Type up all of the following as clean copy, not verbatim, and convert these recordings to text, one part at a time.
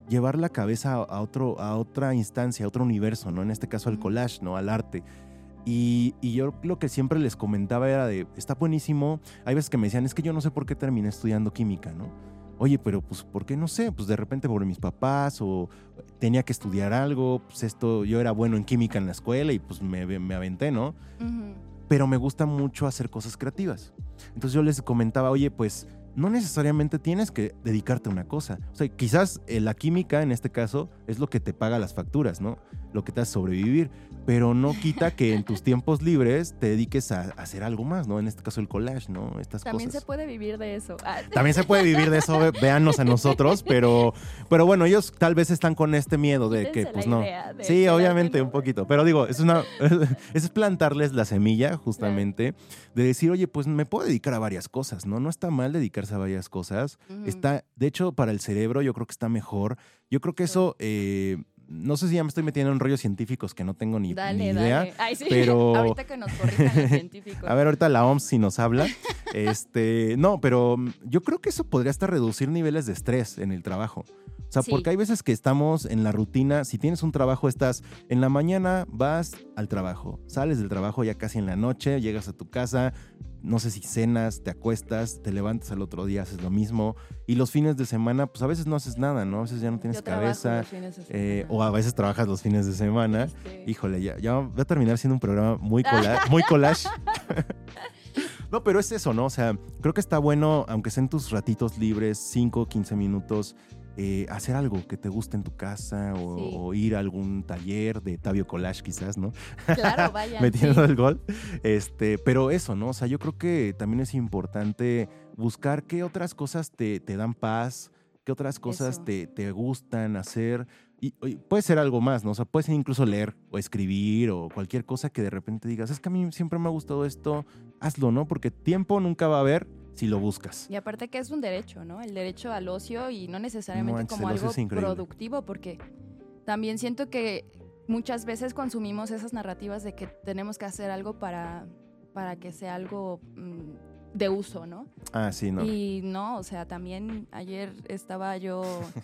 llevar la cabeza a otra instancia, a otro universo, ¿no? En este caso al collage, ¿no? Al arte. Y yo lo que siempre les comentaba era está buenísimo. Hay veces que me decían, es que yo no sé por qué terminé estudiando química, ¿no? Oye, pero pues, ¿por qué? No sé, pues de repente por mis papás o tenía que estudiar algo, pues yo era bueno en química en la escuela y pues me aventé, ¿no? Ujú. Pero me gusta mucho hacer cosas creativas. Entonces yo les comentaba, oye, pues no necesariamente tienes que dedicarte a una cosa. O sea, quizás la química, en este caso, es lo que te paga las facturas, ¿no? Lo que te hace sobrevivir. Pero no quita que en tus tiempos libres te dediques a hacer algo más, ¿no? En este caso el collage, ¿no? Estas También cosas. se puede vivir de eso. También se puede vivir de eso, véannos a nosotros, pero bueno, ellos tal vez están con este miedo de que, Quítense pues la no. idea de Sí, quedarte, obviamente, ¿no? un poquito. Pero digo, es plantarles la semilla, justamente, de decir, oye, pues me puedo dedicar a varias cosas, ¿no? No está mal dedicarse a varias cosas. Ujú. De hecho, para el cerebro yo creo que está mejor. Yo creo que eso, no sé si ya me estoy metiendo en rollos científicos que no tengo ni Dale, idea. dale. Ay, sí. Pero Ahorita que nos corrijan los científicos. a ver, ahorita la OMS si nos habla. No, pero yo creo que eso podría hasta reducir niveles de estrés en el trabajo. O sea, Sí. porque hay veces que estamos en la rutina, si tienes un trabajo, estás en la mañana, vas al trabajo, sales del trabajo ya casi en la noche, llegas a tu casa, no sé si cenas, te acuestas, te levantas al otro día, haces lo mismo. Y los fines de semana, pues a veces no haces nada, ¿no? A veces ya no tienes Yo trabajo cabeza. los fines de semana. O a veces trabajas los fines de semana. Híjole, ya va a terminar siendo un programa muy collage. No, pero es eso, ¿no? O sea, creo que está bueno, aunque sean tus ratitos libres, 5, 15 minutos, hacer algo que te guste en tu casa o ir a algún taller de Tabio Collage quizás, ¿no? Claro, vayan. Metiendo sí. el gol. Pero eso, ¿no? O sea, yo creo que también es importante buscar qué otras cosas te dan paz, qué otras cosas Eso. te gustan hacer. Y puede ser algo más, ¿no? O sea, puede ser incluso leer o escribir o cualquier cosa que de repente digas, es que a mí siempre me ha gustado esto, hazlo, ¿no? Porque tiempo nunca va a haber si lo buscas. Y aparte que es un derecho, ¿no? El derecho al ocio y no necesariamente No manches, como el ocio algo es increíble. productivo, porque también siento que muchas veces consumimos esas narrativas de que tenemos que hacer algo para que sea algo de uso, ¿no? Ah, sí, no. Y no, o sea, también ayer estaba yo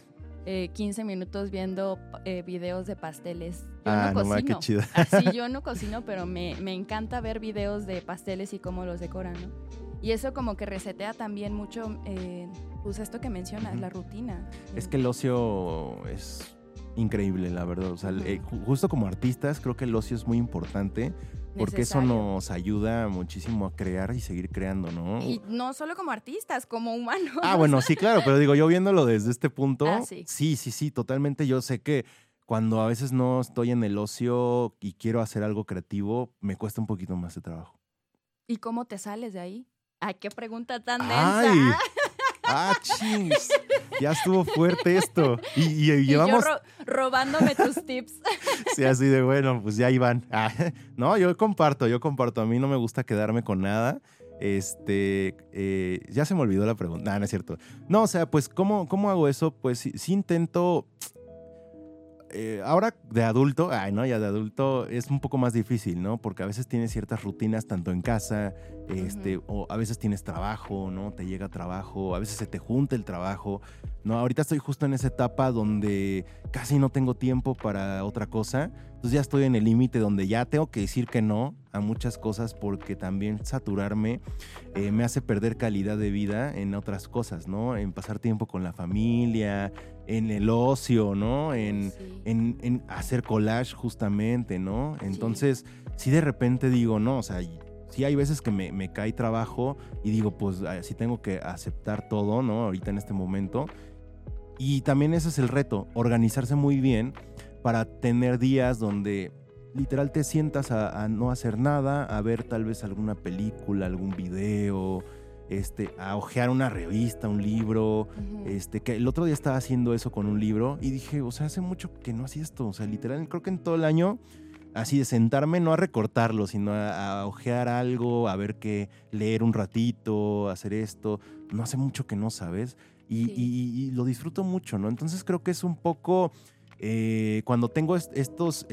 15 minutos viendo videos de pasteles. Yo no no, cocino. qué chido. Así yo no cocino, pero me encanta ver videos de pasteles y cómo los decoran, ¿no? Y eso como que resetea también mucho, pues esto que mencionas, la rutina. Es que el ocio es increíble, la verdad. O sea, justo como artistas, creo que el ocio es muy importante porque eso Necesario. nos ayuda muchísimo a crear y seguir creando, ¿no? Y no solo como artistas, como humanos. Ah, bueno, sí, claro, pero digo, yo viéndolo desde este punto, sí. sí, totalmente. Yo sé que cuando a veces no estoy en el ocio y quiero hacer algo creativo, me cuesta un poquito más de trabajo. ¿Y cómo te sales de ahí? Ay, qué pregunta tan ¡Ay! densa. Chings. Ya estuvo fuerte esto. Y llevamos... llevamos... yo robándome tus tips. Sí, así de bueno, pues ya iban. No, yo comparto. A mí no me gusta quedarme con nada. Ya se me olvidó la pregunta. No es cierto. No, o sea, pues, ¿cómo hago eso? Pues sí intento. Ahora de adulto, ya de adulto es un poco más difícil, ¿no? Porque a veces tienes ciertas rutinas tanto en casa, o a veces tienes trabajo, ¿no? Te llega trabajo, a veces se te junta el trabajo, ¿no? Ahorita estoy justo en esa etapa donde casi no tengo tiempo para otra cosa, entonces ya estoy en el límite donde ya tengo que decir que no a muchas cosas porque también saturarme me hace perder calidad de vida en otras cosas, ¿no? En pasar tiempo con la familia, en el ocio, ¿no? En hacer collage justamente, ¿no? Entonces, sí de repente digo, no, o sea, sí hay veces que me cae trabajo y digo, pues sí tengo que aceptar todo, ¿no? Ahorita en este momento. Y también ese es el reto, organizarse muy bien para tener días donde literal te sientas a no hacer nada, a ver tal vez alguna película, algún video, a hojear una revista, un libro, que el otro día estaba haciendo eso con un libro y dije, o sea, hace mucho que no hacía esto, o sea, literal, creo que en todo el año, así de sentarme, no a recortarlo, sino a hojear algo, a ver qué, leer un ratito, hacer esto, no hace mucho que no, ¿sabes? Y lo disfruto mucho, ¿no? Entonces creo que es un poco, cuando tengo estos...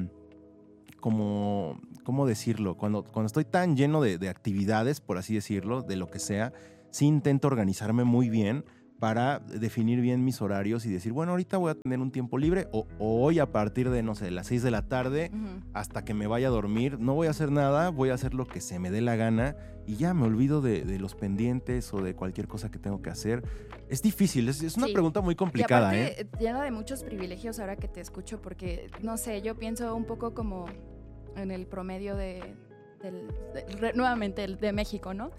¿cómo decirlo? Cuando estoy tan lleno de actividades, por así decirlo, de lo que sea, sí intento organizarme muy bien para definir bien mis horarios y decir, bueno, ahorita voy a tener un tiempo libre o hoy a partir de, no sé, las 6 de la tarde hasta que me vaya a dormir, no voy a hacer nada, voy a hacer lo que se me dé la gana y ya me olvido de los pendientes o de cualquier cosa que tengo que hacer. Es difícil, es una pregunta muy complicada. Y aparte, llena de muchos privilegios ahora que te escucho porque, no sé, yo pienso un poco como en el promedio nuevamente de México, ¿no?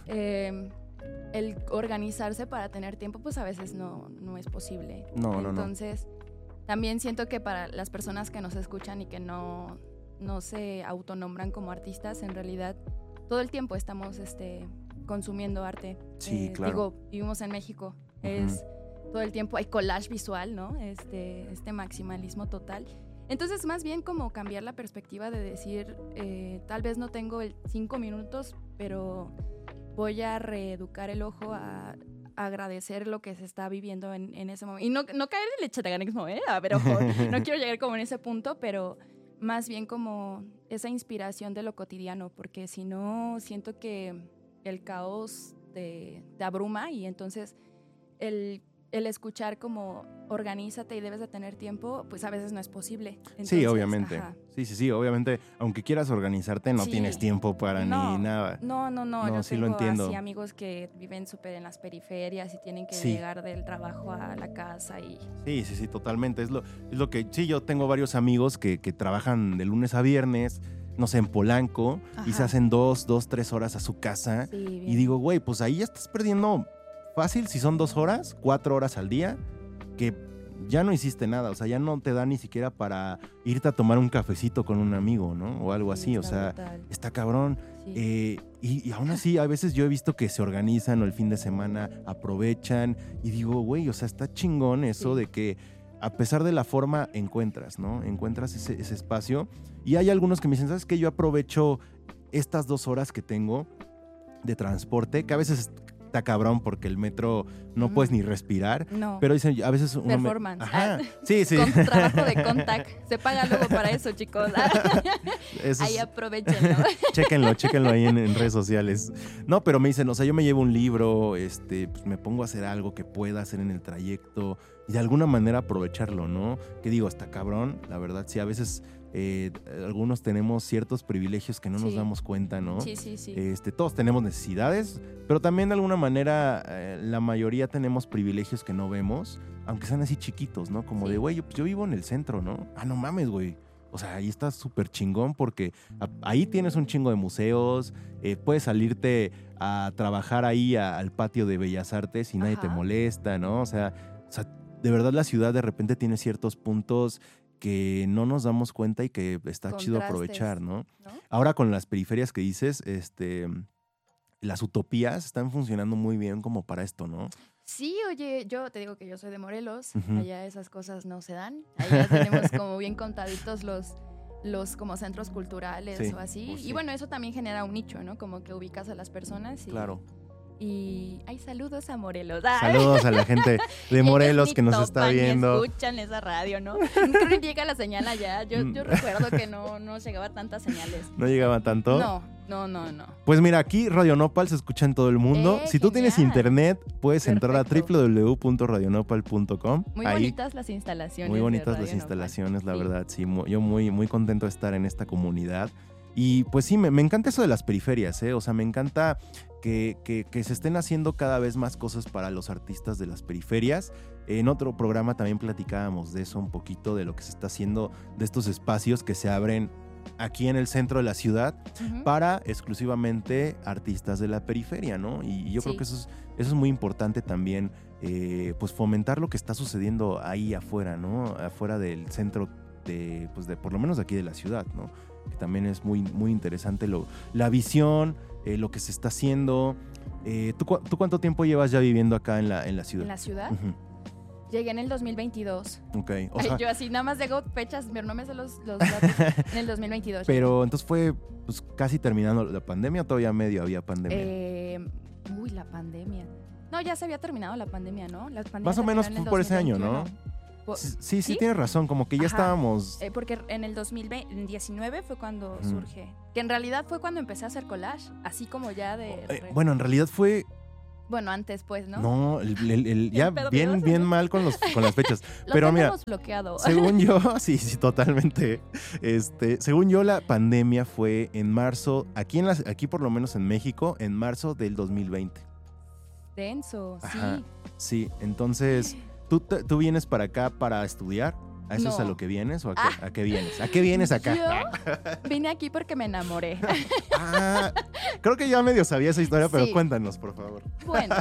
El organizarse para tener tiempo, pues a veces no es posible. Entonces, también siento que para las personas que nos escuchan y que no se autonombran como artistas, en realidad todo el tiempo estamos consumiendo arte. Sí, claro. Digo, vivimos en México, todo el tiempo hay collage visual, ¿no? Este maximalismo total. Entonces, más bien como cambiar la perspectiva de decir, tal vez no tengo 5 minutos, pero voy a reeducar el ojo a agradecer lo que se está viviendo en ese momento. Y no caer en el chataganismo, pero no quiero llegar como en ese punto, pero más bien como esa inspiración de lo cotidiano, porque si no, siento que el caos te abruma y entonces el escuchar como organízate y debes de tener tiempo, pues a veces no es posible. Entonces, sí, obviamente. Sí, obviamente, aunque quieras organizarte, no tienes tiempo para ni nada. No, yo sí tengo lo entiendo. Así amigos que viven súper en las periferias y tienen que llegar del trabajo a la casa y... Sí, totalmente. Es lo que... Sí, yo tengo varios amigos que trabajan de lunes a viernes, no sé, en Polanco, y se hacen 2, 3 horas a su casa. Sí, y digo, güey, pues ahí ya estás perdiendo... Fácil, si son 2 horas, 4 horas al día, que ya no hiciste nada, o sea, ya no te da ni siquiera para irte a tomar un cafecito con un amigo, ¿no? O algo así, o sea, está cabrón. Sí. Y aún así, a veces yo he visto que se organizan o el fin de semana aprovechan y digo, güey, o sea, está chingón eso de que a pesar de la forma encuentras, ¿no? Encuentras ese espacio y hay algunos que me dicen, ¿sabes qué? Yo aprovecho estas 2 horas que tengo de transporte, que a veces... está cabrón porque el metro no puedes ni respirar. No. Pero dicen, a veces uno performance. Sí. Con trabajo de contact. Se paga luego para eso, chicos. Ahí aprovechenlo. Chéquenlo ahí en redes sociales. No, pero me dicen, o sea, yo me llevo un libro, pues me pongo a hacer algo que pueda hacer en el trayecto y de alguna manera aprovecharlo, ¿no? Que digo, está cabrón, la verdad, sí, a veces... algunos tenemos ciertos privilegios que no nos damos cuenta, ¿no? Sí. Todos tenemos necesidades, pero también de alguna manera la mayoría tenemos privilegios que no vemos, aunque sean así chiquitos, ¿no? Como de, güey, yo vivo en el centro, ¿no? Ah, no mames, güey. O sea, ahí está súper chingón porque ahí tienes un chingo de museos, puedes salirte a trabajar ahí al patio de Bellas Artes y nadie te molesta, ¿no? O sea, de verdad la ciudad de repente tiene ciertos puntos que no nos damos cuenta y que está chido aprovechar, ¿no? Ahora con las periferias que dices, las utopías están funcionando muy bien como para esto, ¿no? Sí, oye, yo te digo que yo soy de Morelos, allá esas cosas no se dan, allá tenemos como bien contaditos los como centros culturales o así, y bueno, eso también genera un nicho, ¿no? Como que ubicas a las personas y... Claro. Y hay saludos a Morelos. Saludos a la gente de Morelos que nos está viendo. Escuchan esa radio, ¿no? Creo que llega la señal allá. Yo recuerdo que no llegaba tantas señales. ¿No llegaba tanto? No. Pues mira, aquí Radio Nopal se escucha en todo el mundo. Si tú tienes internet, puedes entrar a www.radionopal.com. Muy bonitas las instalaciones. Muy bonitas las instalaciones, la verdad. Sí, yo muy, muy contento de estar en esta comunidad. Y pues sí, me encanta eso de las periferias, ¿eh? O sea, me encanta que se estén haciendo cada vez más cosas para los artistas de las periferias. En otro programa también platicábamos de eso un poquito, de lo que se está haciendo, de estos espacios que se abren aquí en el centro de la ciudad para exclusivamente artistas de la periferia, ¿no? Y yo creo que eso es muy importante también, pues fomentar lo que está sucediendo ahí afuera, ¿no? Afuera del centro de por lo menos de aquí de la ciudad, ¿no? Que también es muy, muy interesante la visión, lo que se está haciendo. ¿Tú cuánto tiempo llevas ya viviendo acá en la ciudad? ¿En la ciudad? Llegué en el 2022. Ok. Yo así nada más digo fechas, pero no me sé los datos. En el 2022. Pero entonces fue pues, casi terminando la pandemia, ¿o todavía medio había pandemia? La pandemia. No, ya se había terminado la pandemia, ¿no? Más o menos fue por ese año, ¿no? Sí, tienes razón, como que ya estábamos... porque en el 2019 fue cuando surge, que en realidad fue cuando empecé a hacer collage, así como ya de... Bueno, en realidad fue Bueno, antes pues, ¿no? No, ya perdidos. bien mal con las fechas. Lo Pero mira, tenemos bloqueado. según yo, sí, totalmente. Según yo, la pandemia fue en marzo, aquí por lo menos en México, en marzo del 2020. Denso, Ajá, sí. sí, entonces, ¿tú vienes para acá para estudiar? ¿A eso es a No. lo que vienes o a qué vienes? ¿A qué vienes acá? Yo vine aquí porque me enamoré. Creo que ya medio sabía esa historia, pero Sí. cuéntanos, por favor. Bueno,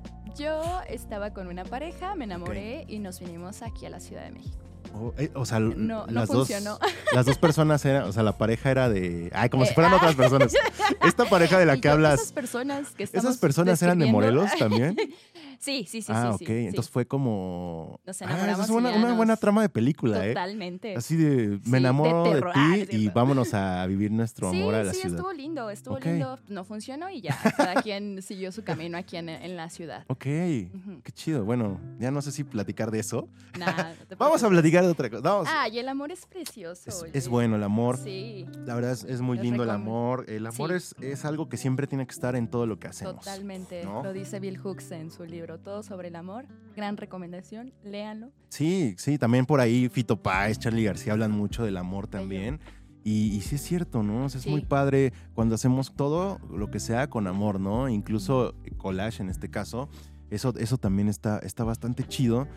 yo estaba con una pareja, me enamoré y nos vinimos aquí a la Ciudad de México. O sea, No las funcionó. las dos personas eran, o sea, la pareja era de, como si fueran otras personas. Esta pareja de la Y que yo, hablas, Esas personas que estamos ¿esas personas eran de describiendo- Morelos también? Sí. Ok, sí. entonces fue como... Nos esa enamoramos es y una ya buena nos- trama de película, Totalmente. Así de, Sí, me enamoro de de terror, ti ¿cierto? y vámonos a vivir nuestro amor a la sí, ciudad. estuvo lindo, Ok. no funcionó y ya, cada quien siguió su camino aquí en la ciudad. Ok, Ujú. qué chido. Bueno, ya no sé si platicar de eso. Nada, no te Vamos a preocupes. platicar de otra cosa. Vamos. Y el amor es precioso. Es bueno el amor. Sí, La verdad es muy Les lindo el recomiendo. amor. El amor Sí. es algo que siempre tiene que estar en todo lo que hacemos. totalmente. ¿no? Lo dice Bill Hooks en su libro Todo sobre el amor. Gran recomendación, léanlo. Sí, también por ahí Fito Páez, Charly García hablan mucho del amor también. Y sí es cierto, ¿no? O sea, es Sí. muy padre cuando hacemos todo lo que sea con amor, ¿no? Incluso collage en este caso. Eso también está bastante chido.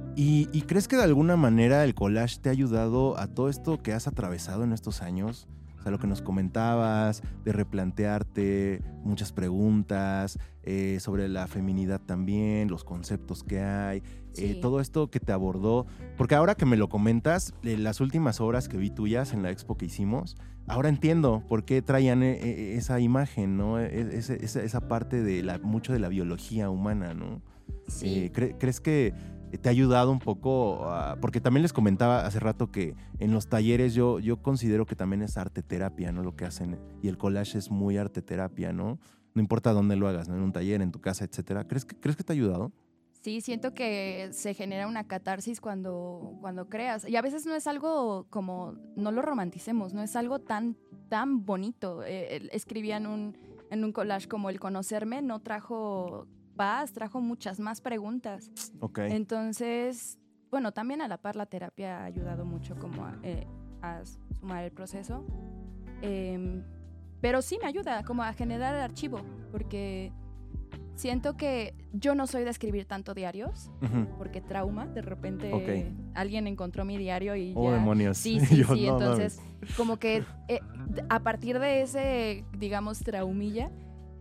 ¿Y crees que de alguna manera el collage te ha ayudado a todo esto que has atravesado en estos años? O sea, lo que nos comentabas, de replantearte muchas preguntas sobre la feminidad también, los conceptos que hay, Sí. todo esto que te abordó. Porque ahora que me lo comentas, las últimas obras que vi tuyas en la expo que hicimos, ahora entiendo por qué traían esa imagen, ¿no? Esa parte de mucho de la biología humana, ¿no? Sí. ¿Crees que te ha ayudado un poco? Porque también les comentaba hace rato que en los talleres yo considero que también es arte terapia, ¿no? Lo que hacen. Y el collage es muy arte terapia, ¿no? No importa dónde lo hagas, ¿no? En un taller, en tu casa, etcétera. ¿Crees que te ha ayudado? Sí, siento que se genera una catarsis cuando creas. Y a veces no es algo como, no lo romanticemos, no es algo tan bonito. Escribía en un collage como el conocerme, no trajo paz, trajo muchas más preguntas. Ok. Entonces, bueno, también a la par la terapia ha ayudado mucho como a sumar el proceso. Pero sí me ayuda como a generar el archivo, porque siento que yo no soy de escribir tanto diarios, Ujú. porque trauma, de repente Ok. alguien encontró mi diario y Oh, ya... demonios. Sí, Yo, no, entonces como que a partir de ese, digamos, traumilla,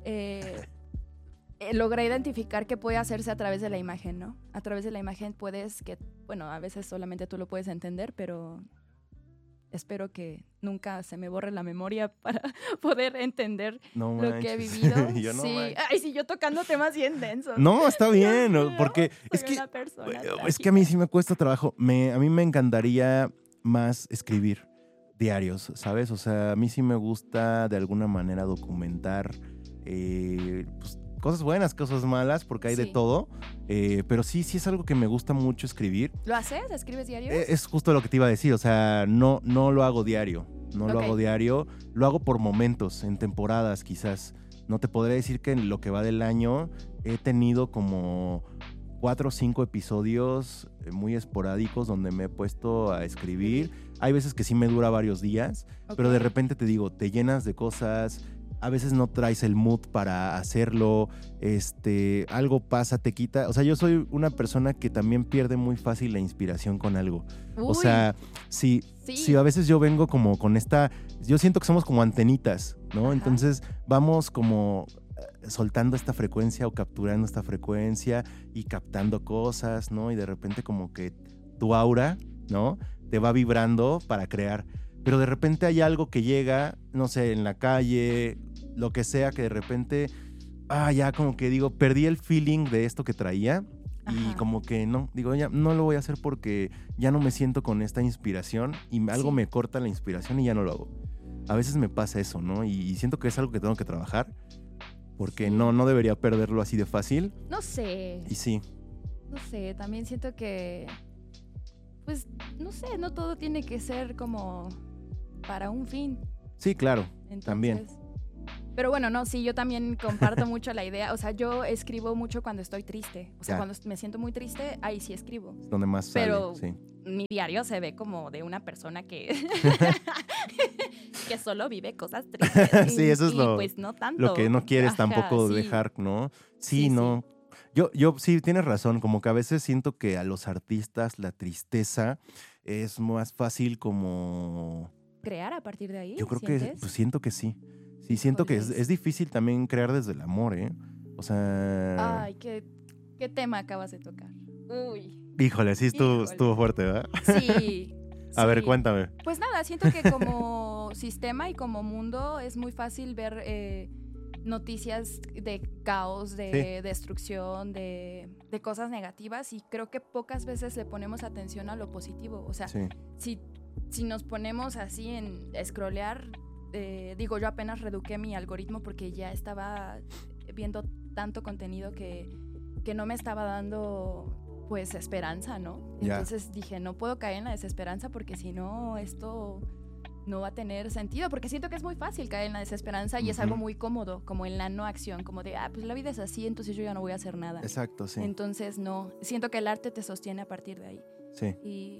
logré identificar que puede hacerse a través de la imagen, ¿no? A través de la imagen a veces solamente tú lo puedes entender, pero espero que nunca se me borre la memoria para poder entender No lo que he manches. vivido. Yo no sí. manches. Ay, sí, yo tocando temas bien densos. No, está bien, Dios mío, porque soy es que una persona es que a mí trágica. sí me cuesta trabajo. A mí me encantaría más escribir diarios, ¿sabes? O sea, a mí sí me gusta de alguna manera documentar pues, cosas buenas, cosas malas, porque hay de Sí. todo. Pero sí es algo que me gusta mucho escribir. ¿Lo haces? ¿Escribes diarios? Es justo lo que te iba a decir, o sea, no lo hago diario, no lo Ok. hago diario, lo hago por momentos, en temporadas quizás. No te podré decir que en lo que va del año he tenido como 4 o 5 episodios muy esporádicos donde me he puesto a escribir. Hay veces que sí me dura varios días, pero de Ok. repente te digo, te llenas de cosas, a veces no traes el mood para hacerlo, algo pasa, te quita. O sea, yo soy una persona que también pierde muy fácil la inspiración con algo. O Uy, sea, sí, sí. a veces yo vengo como con yo siento que somos como antenitas, ¿no? Ajá. Entonces vamos como soltando esta frecuencia o capturando esta frecuencia y captando cosas, ¿no? Y de repente como que tu aura, ¿no? Te va vibrando para crear. Pero de repente hay algo que llega, no sé, en la calle, lo que sea, que de repente, ya como que digo, perdí el feeling de esto que traía. Y Ajá. como que no, digo, ya no lo voy a hacer porque ya no me siento con esta inspiración y algo Sí. me corta la inspiración y ya no lo hago. A veces me pasa eso, ¿no? Y siento que es algo que tengo que trabajar porque Sí. no debería perderlo así de fácil. No sé, Y sí, también siento que, pues, no sé, no todo tiene que ser como para un fin. sí, claro, Entonces, también. Pero bueno, no, sí, yo también comparto mucho la idea. O sea, yo escribo mucho cuando estoy triste. O sea, Ya. cuando me siento muy triste, ahí sí escribo. Donde más sale, Pero sí. mi diario se ve como de una persona que, que solo vive cosas tristes. Sí, eso es y lo, pues no tanto. lo que no quieres Ajá, tampoco sí. dejar, ¿no? Sí, Sí, no. Yo sí, tienes razón, como que a veces siento que a los artistas la tristeza es más fácil como... ¿Crear a partir de ahí? Yo creo que, ¿Sientes? pues siento que sí. Sí, siento que Híjoles. es difícil también crear desde el amor, ¿eh? O sea... Ay, qué tema acabas de tocar. Uy. Híjole, sí Híjole. estuvo fuerte, ¿verdad? Sí. A ver, sí. cuéntame. Pues nada, siento que como sistema y como mundo es muy fácil ver noticias de caos, de destrucción, de cosas negativas y creo que pocas veces le ponemos atención a lo positivo. O sea, Sí, si nos ponemos así en scrollear, digo, yo apenas reeduqué mi algoritmo porque ya estaba viendo tanto contenido que no me estaba dando pues esperanza, ¿no? Ya. Entonces dije, no puedo caer en la desesperanza porque si no, esto no va a tener sentido, porque siento que es muy fácil caer en la desesperanza y es algo muy cómodo, como en la no acción, como de, pues la vida es así, entonces yo ya no voy a hacer nada. Exacto, sí. Entonces no, siento que el arte te sostiene a partir de ahí. Sí.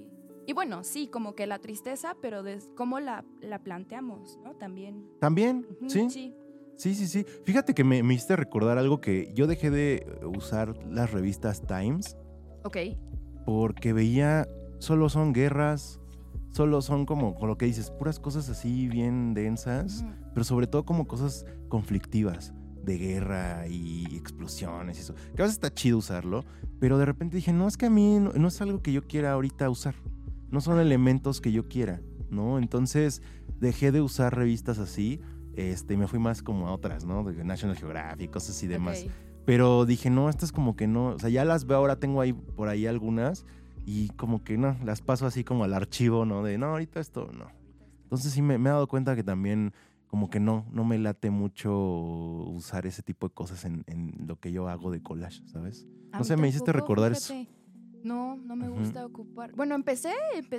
Y bueno, sí, como que la tristeza, pero cómo la planteamos, ¿no? También. ¿También? Ujú, Sí. Sí. Fíjate que me hiciste recordar algo que yo dejé de usar las revistas Times Ok. porque veía, solo son guerras, solo son como, con lo que dices, puras cosas así bien densas, Ujú. pero sobre todo como cosas conflictivas, de guerra y explosiones y eso. Que a veces está chido usarlo, pero de repente dije, no, es que a mí no es algo que yo quiera ahorita usar, no son elementos que yo quiera, ¿no? Entonces dejé de usar revistas así, y me fui más como a otras, ¿no? De National Geographic, cosas así demás. Ok. Pero dije, no, estas como que no, o sea, ya las veo, ahora tengo ahí por ahí algunas y como que no, las paso así como al archivo, ¿no? De no, ahorita esto no. Entonces sí me he dado cuenta que también como que no me late mucho usar ese tipo de cosas en lo que yo hago de collage, ¿sabes? A No mí sé, me hiciste tampoco, recordar fíjate. No me Ujú. gusta ocupar. Bueno, empecé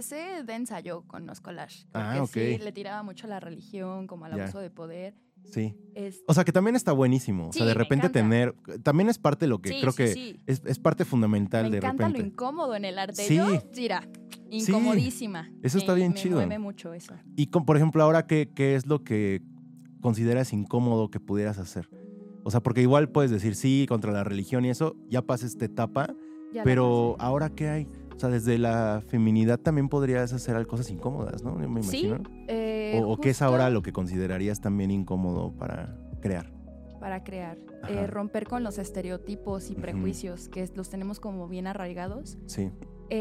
densa yo con los collages. Porque Ah, ok. sí, le tiraba mucho a la religión, como al Ya. abuso de poder. Sí. Es, O sea, que también está buenísimo. O sea, Sí, de me repente encanta. tener... También es parte de lo que sí, creo sí, que sí. es parte fundamental Me de encanta lo repente. incómodo en el arte. Sí. Yo, mira, incomodísima. Eso está bien me chido. mueve mucho eso. Y por ejemplo, ahora, ¿qué es lo que consideras incómodo que pudieras hacer? O sea, porque igual puedes decir sí contra la religión y eso, ya pasa esta etapa, Ya la pero pasé. ahora ¿qué hay? O sea, desde la feminidad también podrías hacer cosas incómodas, ¿no? Yo me Sí, imagino. ¿O qué es justo ahora lo que considerarías también incómodo para crear? para crear. Ajá. Romper con los estereotipos y Ujú. prejuicios que los tenemos como bien arraigados. Sí,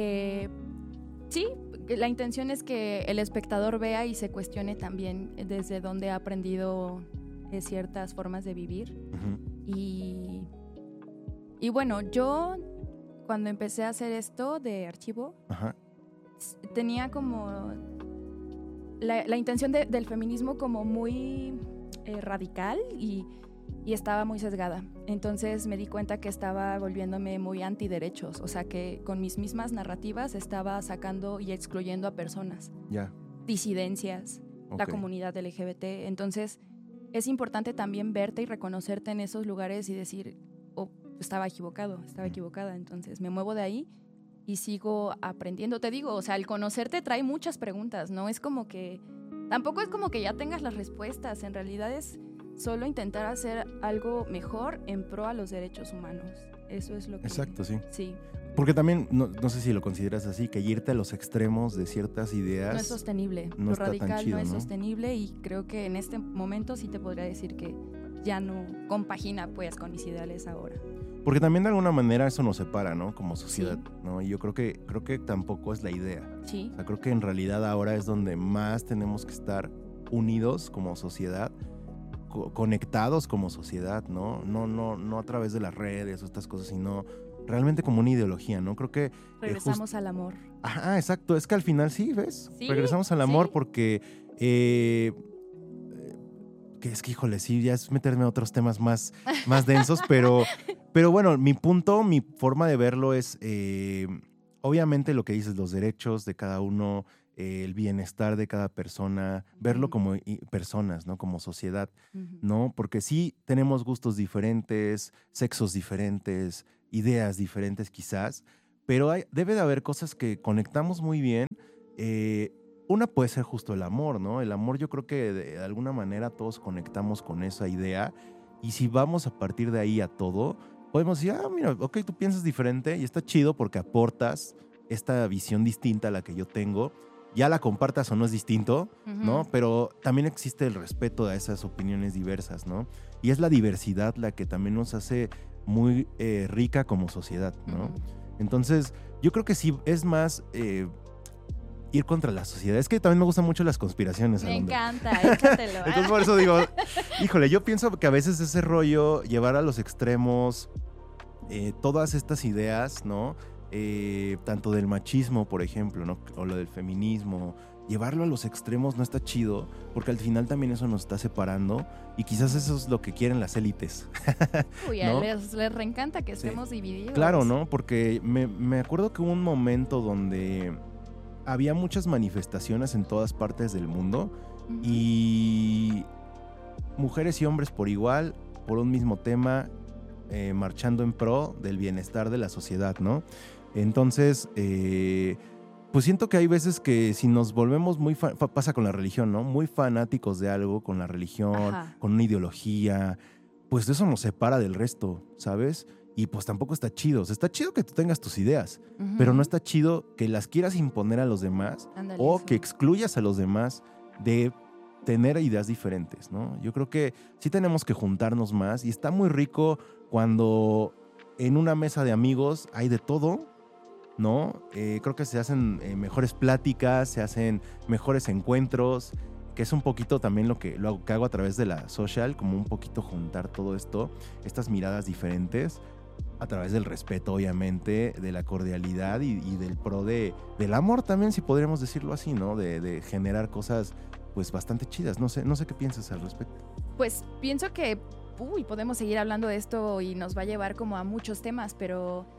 Sí, la intención es que el espectador vea y se cuestione también desde dónde ha aprendido ciertas formas de vivir. ujú, Y bueno, yo cuando empecé a hacer esto de archivo, ajá, tenía como la intención del feminismo como muy radical y estaba muy sesgada. Entonces me di cuenta que estaba volviéndome muy antiderechos, o sea que con mis mismas narrativas estaba sacando y excluyendo a personas, ya. disidencias, la Ok. comunidad LGBT. Entonces es importante también verte y reconocerte en esos lugares y decir, oh, estaba equivocada, entonces me muevo de ahí y sigo aprendiendo. Te digo, o sea, el conocerte trae muchas preguntas, ¿no? Es como que, tampoco es como que ya tengas las respuestas, en realidad es solo intentar hacer algo mejor en pro a los derechos humanos. Eso es lo que... Exacto, sí. Sí, Porque también, no sé si lo consideras así, que irte a los extremos de ciertas ideas... no es sostenible. no Lo está tan radical chido, no es ¿no? sostenible y creo que en este momento sí te podría decir que ya no compagina pues con mis ideales ahora. Porque también de alguna manera eso nos separa, ¿no? Como sociedad, Sí. ¿no? Y yo creo que tampoco es la idea. Sí, O sea, creo que en realidad ahora es donde más tenemos que estar unidos como sociedad, conectados como sociedad, ¿no? No a través de las redes o estas cosas, sino realmente como una ideología, ¿no? Creo que... regresamos al amor. Ajá, exacto. Es que al final sí, ¿ves? Sí, Regresamos al amor sí. porque... que es que, híjole, sí, ya es meterme a otros temas más densos, pero bueno, mi punto, mi forma de verlo es, obviamente lo que dices, los derechos de cada uno, el bienestar de cada persona, verlo como personas, ¿no? Como sociedad, ¿no? Porque sí tenemos gustos diferentes, sexos diferentes, ideas diferentes quizás, pero debe de haber cosas que conectamos muy bien. Una puede ser justo el amor, ¿no? El amor, yo creo que de alguna manera todos conectamos con esa idea, y si vamos a partir de ahí a todo, podemos decir, mira, ok, tú piensas diferente y está chido porque aportas esta visión distinta a la que yo tengo. Ya la compartas o no es distinto, ¿no? Pero también existe el respeto a esas opiniones diversas, ¿no? Y es la diversidad la que también nos hace muy rica como sociedad, ¿no? Entonces, yo creo que sí es más ir contra la sociedad. Es que también me gustan mucho las conspiraciones. Me encanta, échatelo. Entonces, por eso digo, híjole, yo pienso que a veces ese rollo, llevar a los extremos todas estas ideas, ¿no? Tanto del machismo, por ejemplo, ¿no? O lo del feminismo, llevarlo a los extremos no está chido, porque al final también eso nos está separando, y quizás eso es lo que quieren las élites. Uy, ¿no? les reencanta que estemos divididos. Claro, ¿no? Porque me acuerdo que hubo un momento donde había muchas manifestaciones en todas partes del mundo, y mujeres y hombres por igual, por un mismo tema, marchando en pro del bienestar de la sociedad, ¿no? Entonces, pues siento que hay veces que si nos volvemos muy, pasa con la religión, ¿no? Muy fanáticos de algo, con la religión, con una ideología, pues eso nos separa del resto, ¿sabes? Y pues tampoco está chido. O sea, está chido que tú tengas tus ideas, pero no está chido que las quieras imponer a los demás. Ándale, o que excluyas a los demás de tener ideas diferentes, ¿no? Yo creo que sí tenemos que juntarnos más, y está muy rico cuando en una mesa de amigos hay de todo, ¿no? Creo que se hacen mejores pláticas, se hacen mejores encuentros, que es un poquito también lo que hago a través de la social, como un poquito juntar todo esto, estas miradas diferentes, a través del respeto, obviamente, de la cordialidad y del pro del amor también, si podríamos decirlo así, ¿no? De generar cosas pues bastante chidas. No sé qué piensas al respecto. Pues pienso que podemos seguir hablando de esto y nos va a llevar como a muchos temas, pero